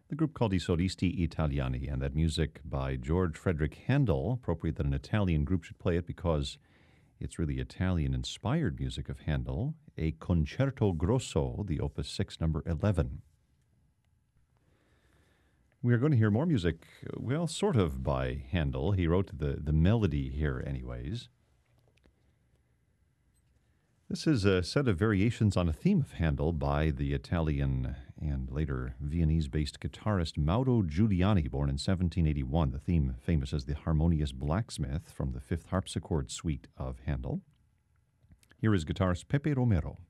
the group called I Solisti Italiani, and that music by George Frederick Handel. Appropriate that an Italian group should play it because it's really Italian-inspired music of Handel, a Concerto Grosso, the Opus 6, number 11. We are going to hear more music, well, sort of by Handel. He wrote the melody here anyways. This is a set of variations on a theme of Handel by the Italian and later Viennese-based guitarist Mauro Giuliani, born in 1781. The theme famous as the Harmonious Blacksmith from the Fifth Harpsichord Suite of Handel. Here is guitarist Pepe Romero.